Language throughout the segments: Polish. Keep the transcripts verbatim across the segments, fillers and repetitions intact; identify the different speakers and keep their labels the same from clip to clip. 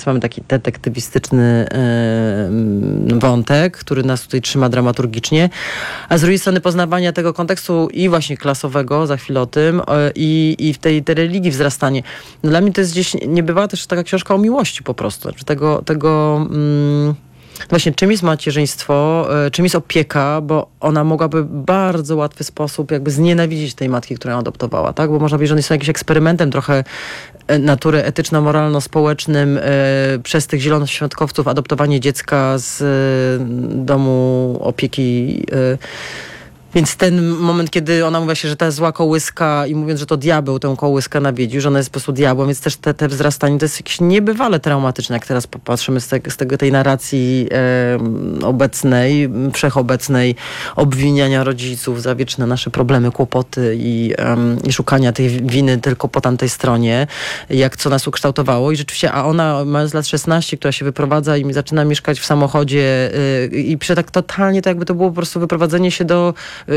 Speaker 1: jest, mamy taki detektywistyczny yy, wątek, który nas tutaj trzyma dramaturgicznie, a z drugiej strony poznawania tego kontekstu i właśnie klasowego, za chwilę o tym, yy, i, i w tej, tej religii wzrastanie. No, dla mnie to jest gdzieś, nie bywa też taka książka o miłości po prostu. Znaczy tego, tego yy, właśnie czym jest macierzyństwo, czym jest opieka, bo ona mogłaby w bardzo łatwy sposób jakby znienawidzić tej matki, która ją adoptowała, tak? Bo można powiedzieć, że one są jakimś eksperymentem trochę natury etyczno-moralno-społecznym e, przez tych zielonoświątkowców adoptowanie dziecka z e, domu opieki. E, Więc ten moment, kiedy ona mówi się, że ta zła kołyska i mówiąc, że to diabeł tę kołyskę nawiedził, że ona jest po prostu diabłem, więc też te, te wzrastanie to jest jakieś niebywale traumatyczne, jak teraz popatrzymy z, te, z tego, tej narracji e, obecnej, wszechobecnej, obwiniania rodziców za wieczne nasze problemy, kłopoty i, e, i szukania tej winy tylko po tamtej stronie, jak co nas ukształtowało. I rzeczywiście, a ona ma z lat szesnaście, która się wyprowadza i zaczyna mieszkać w samochodzie e, i pisze tak totalnie, to jakby to było po prostu wyprowadzenie się do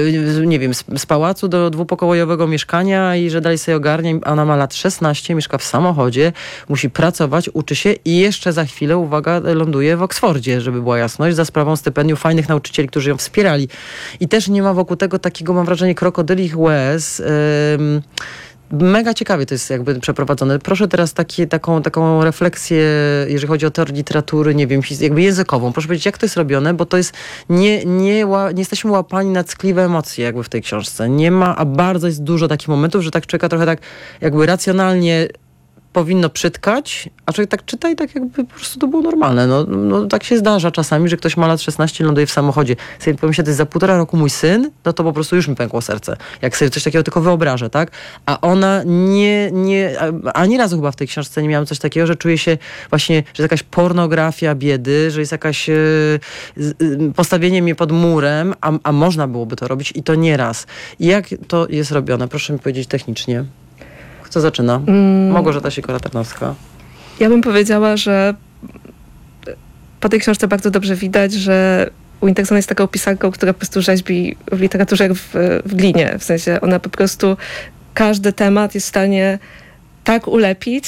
Speaker 1: nie wiem, z, z pałacu do dwupokojowego mieszkania i że dalej sobie ogarnia. Ona ma lat szesnaście, mieszka w samochodzie, musi pracować, uczy się i jeszcze za chwilę, uwaga, ląduje w Oksfordzie, żeby była jasność, za sprawą stypendium fajnych nauczycieli, którzy ją wspierali. I też nie ma wokół tego takiego, mam wrażenie, krokodylich łez. Ym, Mega ciekawie to jest jakby przeprowadzone. Proszę teraz taki, taką, taką refleksję, jeżeli chodzi o teorię literatury, nie wiem, jakby językową. Proszę powiedzieć, jak to jest robione, bo to jest, nie, nie, nie jesteśmy łapani na ckliwe emocje jakby w tej książce. Nie ma, a bardzo jest dużo takich momentów, że tak człowieka trochę tak jakby racjonalnie powinno przytkać, a człowiek tak czyta i tak jakby po prostu to było normalne. No, no tak się zdarza czasami, że ktoś ma lat szesnaście i ląduje w samochodzie. Sobie pomyślę, to jest za półtora roku mój syn, no to po prostu już mi pękło serce. Jak sobie coś takiego tylko wyobrażę, tak? A ona nie, nie, ani razu chyba w tej książce nie miałam coś takiego, że czuję się właśnie, że jest jakaś pornografia biedy, że jest jakaś e, postawienie mnie pod murem, a, a można byłoby to robić i to nie raz. I jak to jest robione? Proszę mi powiedzieć technicznie. Kto zaczyna? Mm. Małgorzata Sikora-Tarnowska.
Speaker 2: Ja bym powiedziała, że po tej książce bardzo dobrze widać, że Winterson jest taką pisarką, która po prostu rzeźbi w literaturze jak w, w glinie. W sensie ona po prostu każdy temat jest w stanie tak ulepić,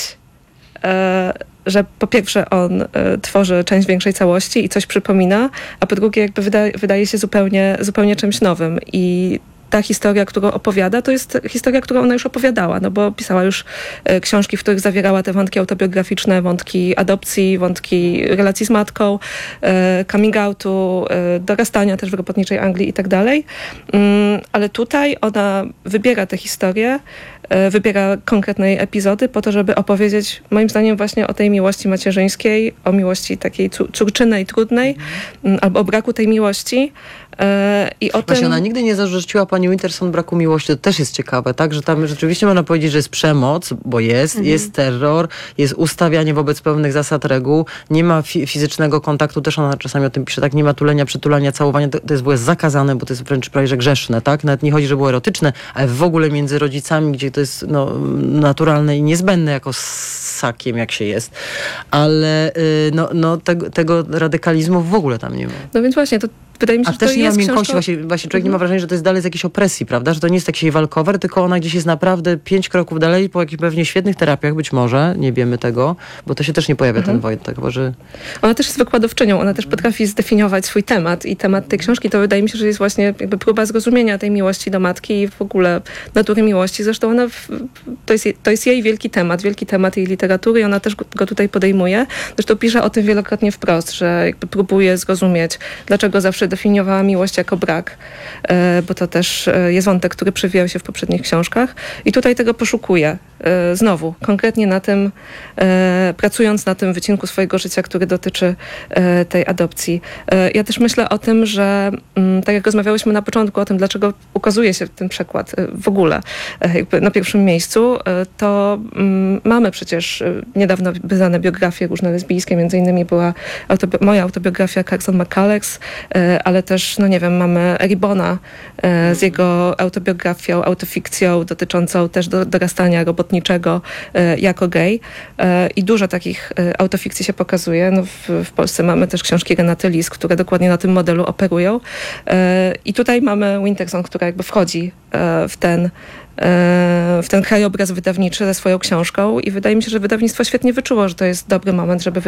Speaker 2: e, że po pierwsze on e, tworzy część większej całości i coś przypomina, a po drugie jakby wyda, wydaje się zupełnie, zupełnie czymś nowym. I ta historia, którą opowiada, to jest historia, którą ona już opowiadała, no bo pisała już e, książki, w których zawierała te wątki autobiograficzne, wątki adopcji, wątki relacji z matką, e, coming outu, e, dorastania też w robotniczej Anglii i tak dalej. Mm, ale tutaj ona wybiera tę historię, e, wybiera konkretne epizody po to, żeby opowiedzieć, moim zdaniem, właśnie o tej miłości macierzyńskiej, o miłości takiej córczynej, trudnej, mm, albo o braku tej miłości. I o
Speaker 1: Właśnie
Speaker 2: tym...
Speaker 1: ona nigdy nie zarzuciła pani Winterson braku miłości. To też jest ciekawe, tak? Że tam rzeczywiście można powiedzieć, że jest przemoc, bo jest, mhm. jest terror, jest ustawianie wobec pewnych zasad reguł, nie ma fi- fizycznego kontaktu, też ona czasami o tym pisze, tak? Nie ma tulenia, przytulania, całowania. To, to jest w ogóle zakazane, bo to jest wręcz prawie że grzeszne, tak? Nawet nie chodzi, że było erotyczne, ale w ogóle między rodzicami, gdzie to jest no, naturalne i niezbędne jako ssakiem, jak się jest. Ale y, no, no, tego, tego radykalizmu w ogóle tam nie ma.
Speaker 2: No więc właśnie, to wydaje mi się,
Speaker 1: A
Speaker 2: że
Speaker 1: też
Speaker 2: to
Speaker 1: nie
Speaker 2: jest
Speaker 1: ma miękkości.
Speaker 2: książka...
Speaker 1: Właśnie, właśnie człowiek nie ma wrażenia, że to jest dalej z jakiejś opresji, prawda? Że to nie jest jakiś walkover, tylko ona gdzieś jest naprawdę pięć kroków dalej, po jakichś pewnie świetnych terapiach, być może, nie wiemy tego, bo to się też nie pojawia mhm. ten Wojtek, tak, bo że...
Speaker 2: Ona też jest wykładowczynią, ona też potrafi zdefiniować swój temat i temat tej książki, to wydaje mi się, że jest właśnie jakby próba zrozumienia tej miłości do matki i w ogóle natury miłości. Zresztą ona, w, to, jest, to jest jej wielki temat, wielki temat jej literatury i ona też go tutaj podejmuje. Zresztą pisze o tym wielokrotnie wprost, że jakby próbuje zrozumieć, dlaczego zawsze definiowała miłość jako brak, bo to też jest wątek, który przewijał się w poprzednich książkach i tutaj tego poszukuje znowu, konkretnie na tym, pracując na tym wycinku swojego życia, który dotyczy tej adopcji. Ja też myślę o tym, że tak jak rozmawiałyśmy na początku o tym, dlaczego ukazuje się ten przekład w ogóle jakby na pierwszym miejscu, to mamy przecież niedawno wydane biografie różne lesbijskie, między innymi była autobi- moja autobiografia Carson McCullers, ale też, no nie wiem, mamy Ribona e, z jego autobiografią, autofikcją dotyczącą też do, dorastania robotniczego e, jako gej. E, I dużo takich e, autofikcji się pokazuje. No w, w Polsce mamy też książki Renaty Lis, które dokładnie na tym modelu operują. E, I tutaj mamy Winterson, która jakby wchodzi e, w ten w ten krajobraz wydawniczy ze swoją książką i wydaje mi się, że wydawnictwo świetnie wyczuło, że to jest dobry moment, żeby